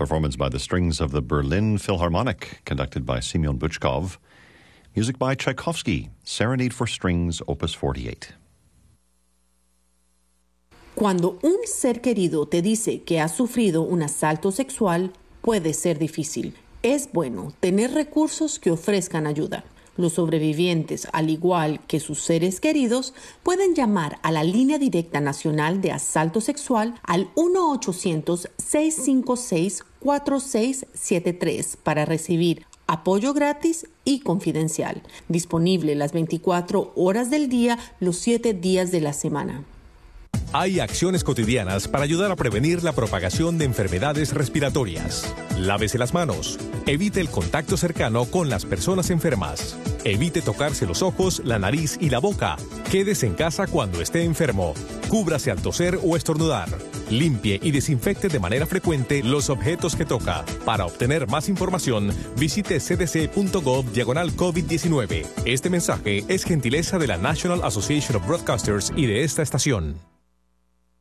Performance by the strings of the Berlin Philharmonic, conducted by Semyon Buchkov. Music by Tchaikovsky, Serenade for Strings, Opus 48. Cuando un ser querido te dice que ha sufrido un asalto sexual, puede ser difícil. Es bueno tener recursos que ofrezcan ayuda. Los sobrevivientes, al igual que sus seres queridos, pueden llamar a la Línea Directa Nacional de Asalto Sexual al 1-800-656-4673 para recibir apoyo gratis y confidencial, disponible las 24 horas del día, los 7 días de la semana. Hay acciones cotidianas para ayudar a prevenir la propagación de enfermedades respiratorias. Lávese las manos. Evite el contacto cercano con las personas enfermas. Evite tocarse los ojos, la nariz y la boca. Quédese en casa cuando esté enfermo. Cúbrase al toser o estornudar. Limpie y desinfecte de manera frecuente los objetos que toca. Para obtener más información, visite cdc.gov/COVID-19. Este mensaje es gentileza de la National Association of Broadcasters y de esta estación.